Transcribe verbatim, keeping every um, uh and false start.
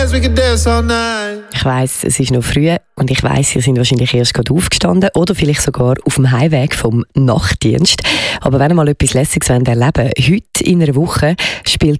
Ich weiss, es ist noch früh und ich weiss, ihr seid wahrscheinlich erst gerade aufgestanden oder vielleicht sogar auf dem Heimweg vom Nachtdienst. Aber wenn ihr mal etwas Lässiges erleben wollt, heute in einer Woche spielt